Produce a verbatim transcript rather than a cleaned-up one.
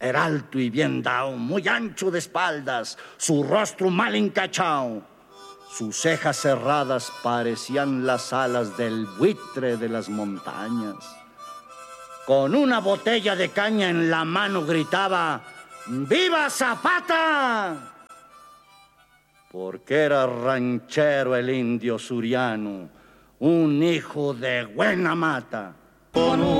Era alto y bien dao, muy ancho de espaldas, su rostro mal encachao. Sus cejas cerradas parecían las alas del buitre de las montañas. Con una botella de caña en la mano gritaba: ¡Viva Zapata! Porque era ranchero el indio suriano, un hijo de buena mata. Con un